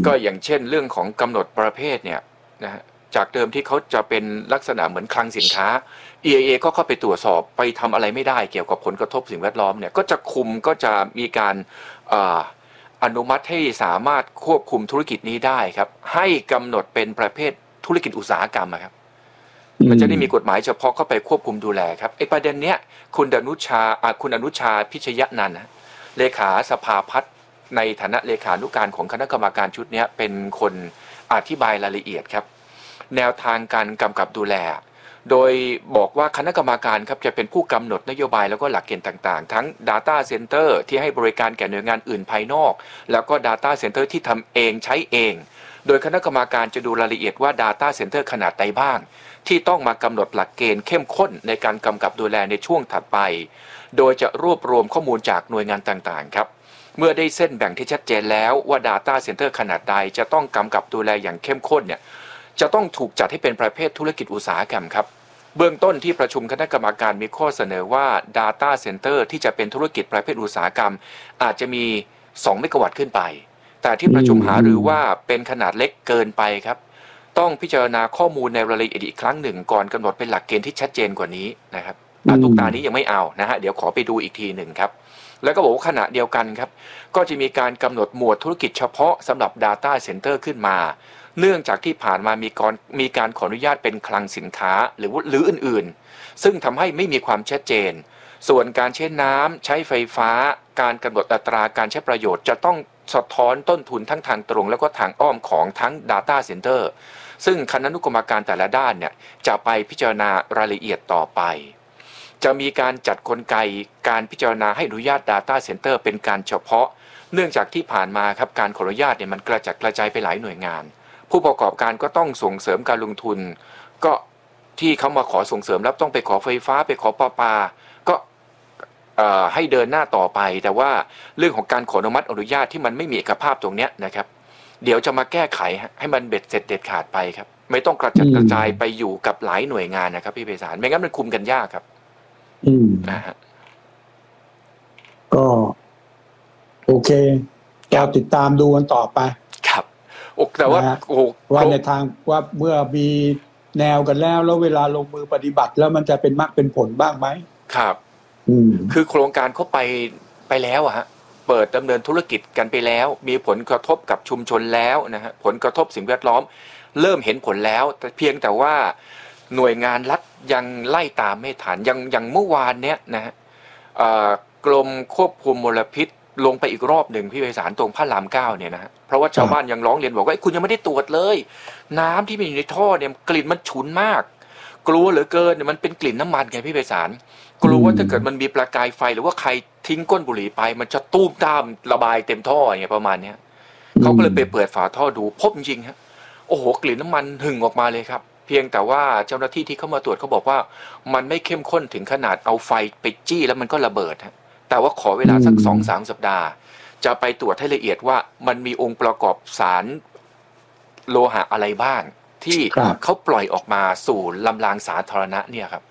ก็อย่างเช่นเรื่องของกำหนดประเภทเนี่ยนะฮะจากเดิมที่เขาจะเป็นลักษณะเหมือนคลังสินค้า EIA ก็เข้าไปตรวจสอบไปทำอะไรไม่ได้เกี่ยวกับผลกระทบสิ่งแวดล้อมเนี่ยก็จะคุมก็จะมีการอนุมัติให้สามารถควบคุมธุรกิจนี้ได้ครับให้กำหนดเป็นประเภทธุรกิจอุตสาหกรรมครับมันจะได้มีกฎหมายเฉพาะเข้าไปควบคุมดูแลครับไอ้ประเด็นเนี้ยคุณอนุชาพิชยนันท์เลขาสภาพัฒน์ในฐานะเลขานุการของคณะกรรมการชุดนี้เป็นคนอธิบายรายละเอียดครับแนวทางการกำกับดูแลโดยบอกว่าคณะกรรมการครับจะเป็นผู้กำหนดนโยบายแล้วก็หลักเกณฑ์ต่างๆทั้ง Data Center ที่ให้บริการแก่หน่วยงานอื่นภายนอกแล้วก็ Data Center ที่ทำเองใช้เองโดยคณะกรรมการจะดูรายละเอียดว่า Data Center ขนาดใดบ้างที่ต้องมากำหนดหลักเกณฑ์เข้มข้นในการกำกับดูแลในช่วงถัดไปโดยจะรวบรวมข้อมูลจากหน่วยงานต่างๆครับเมื่อได้เส้นแบ่งที่ชัดเจนแล้วว่า Data Center ขนาดใดจะต้องกำกับดูแลอย่างเข้มข้นเนี่ยจะต้องถูกจัดให้เป็นประเภทธุรกิจอุตสาหกรรมครับเบื้องต้นที่ประชุมคณะกรรมการมีข้อเสนอว่า Data Center ที่จะเป็นธุรกิจประเภทอุตสาหกรรมอาจจะมี2เมกะวัตต์ขึ้นไปแต่ที่ประชุมหารือว่าเป็นขนาดเล็กเกินไปครับต้องพิจารณาข้อมูลในรายละเอียดอีกครั้งหนึ่งก่อนกำหนดเป็นหลักเกณฑ์ที่ชัดเจนกว่านี้นะครับตุกตานี้ยังไม่เอานะฮะเดี๋ยวขอไปดูอีกทีหนึ่งครับแล้วก็บอกว่าขณะเดียวกันครับก็จะมีการกำหนดหมวดธุรกิจเฉพาะสำหรับ Data Center ขึ้นมาเนื่องจากที่ผ่านมามีการขออนุญาตเป็นคลังสินค้าหรืออื่นๆซึ่งทำให้ไม่มีความชัดเจนส่วนการใช้น้ำใช้ไฟฟ้าการกำหนดอัตราการใช้ประโยชน์จะต้องสะท้อนต้นทุนทั้งทางตรงแล้วก็ทางอ้อมของทั้ง Data Center ซึ่งคณะอนุกรรมการแต่ละด้านเนี่ยจะไปพิจารณารายละเอียดต่อไปจะมีการจัดกลไกการพิจารณาให้อนุญาต Data Center เป็นการเฉพาะเนื่องจากที่ผ่านมาครับการขออนุญาตเนี่ยมันกระจัดกระจายไปหลายหน่วยงานผู้ประกอบการก็ต้องส่งเสริมการลงทุนก็ที่เขามาขอส่งเสริมแล้วต้องไปขอไฟฟ้าไปขอประปาก็ให้เดินหน้าต่อไปแต่ว่าเรื่องของการขออนุมัติอนุญาตที่มันไม่มีเอกภาพตรงเนี้ยนะครับเดี๋ยวจะมาแก้ไขให้มันเบ็ดเสร็จเด็ดขาดไปครับไม่ต้องกระจัดกระจายไปอยู่กับหลายหน่วยงานนะครับพี่ไพศาลไม่งั้นมันคุมกันยากครับนะฮะก็โอเคเราติดตามดูกันต่อไปครับแต่ว่าว่าในทางว่าเมื่อมีแนวกันแล้วเวลาลงมือปฏิบัติแล้วมันจะเป็นมรรคเป็นผลบ้างไหมครับคือโครงการเขาไปแล้วอะฮะเปิดดำเนินธุรกิจกันไปแล้วมีผลกระทบกับชุมชนแล้วนะฮะผลกระทบสิ่งแวดล้อมเริ่มเห็นผลแล้วแต่เพียงแต่ว่าหน่วยงานรัฐยังไล่ตามไม่ทันอย่างเมื่อวานเนี้ยนะฮะกรมควบคุมมลพิษลงไปอีกรอบหนึ่งพี่ไพศาลตรงพระราม9เนี่ยนะฮะเพราะว่าชาวบ้านยังร้องเรียนบอกว่าคุณยังไม่ได้ตรวจเลยน้ำที่มีอยู่ในท่อเนี่ยกลิ่นมันฉุนมากกลัวเหลือเกินเนี่ยมันเป็นกลิ่นน้ำมันไงพี่ไพศาลกลัวว่าถ้าเกิดมันมีประกายไฟหรือว่าใครทิ้งก้นบุหรี่ไปมันจะตูมตามระบายเต็มท่ออย่างเงี้ยประมาณเนี้ยเขาก็เลยไปเปิดฝาท่อดูพบจริงฮะโอ้โหกลิ่นน้ำมันหึ่งออกมาเลยครับเพียงแต่ว่าเจ้าหน้าที่ที่เข้ามาตรวจเขาบอกว่ามันไม่เข้มข้นถึงขนาดเอาไฟไปจี้แล้วมันก็ระเบิดฮะแต่ว่าขอเวลาสัก 2-3 สัปดาห์จะไปตรวจให้ละเอียดว่ามันมีองค์ประกอบสารโลหะอะไรบ้างที่เขาปล่อยออกมาสู่ลำรางสาธารณะเนี่ยครับ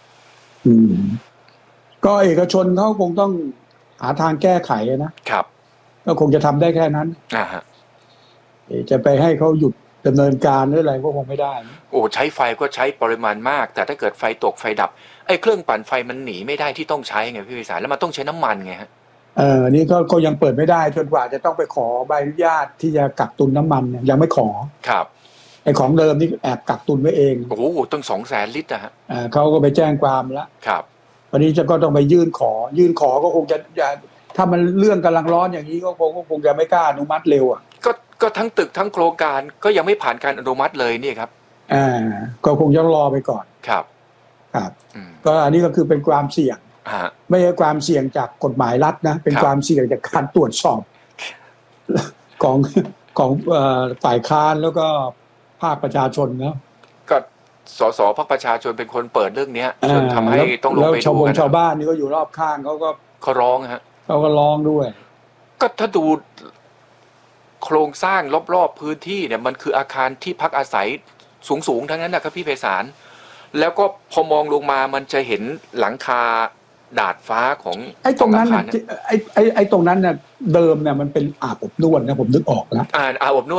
ก็เอกชนเขาคงต้องหาทางแก้ไขนะครับก็คงจะทำได้แค่นั้นฮะจะไปให้เขาหยุดดำเนินการหรืออะไรก็คงไม่ได้โอ้ใช้ไฟก็ใช้ปริมาณมากแต่ถ้าเกิดไฟตกไฟดับไอ้เครื่องปั่นไฟมันหนีไม่ได้ที่ต้องใช้ไงพี่วิสารแล้วมันต้องใช้น้ำมันไงฮะนี่ก็ยังเปิดไม่ได้จนกว่าจะต้องไปขอใบอนุญาตที่จะกักตุนน้ำมันยังไม่ขอครับไอ้ของเดิมนี่แอบกักตุนไว้เองโอ้โหต้อง200,000 ลิตรนะฮะเขาก็ไปแจ้งความแล้วครับวันนี้ก็ต้องไปยื่นขอก็คงจะถ้ามันเรื่องกำลังร้อนอย่างนี้ก็คงจะไม่กล้าอนุมัติเร็วก็ทั้งตึกทั้งโครงการก็ยังไม่ผ่านการอนุมัติเลยนี่ครับก็คงจะรอไปก่อนครับก็อันนี้ก็คือเป็นความเสี่ยงไม่ใช่ความเสี่ยงจากกฎหมายรัฐนะเป็นความเสี่ยงจากการตรวจสอบของฝ่ายค้านแล้วก็ภาคประชาชนนะก็สสพรรคประชาชนเป็นคนเปิดเรื่องนี้จนทำให้ต้องลงไปดูกันชาวบ้านนี่ก็อยู่รอบข้างเขาร้องฮะเขาก็ร้องด้วยก็ถ้าดูโครงสร้างรอบๆพื้นที่เนี่ยมันคืออาคารที่พักอาศัยสูงๆทั้งนั้นนะครับพี่ไพศาลแล้วก็พอมองลงมามันจะเห็นหลังคาดาดฟ้าของไอ้ตรงนั้นไอ้ตรงนั้นเนี่ยเดิมเนี่ยมันเป็นอาบอบนวดนะผมนึกออกแล้วอาบอบนวด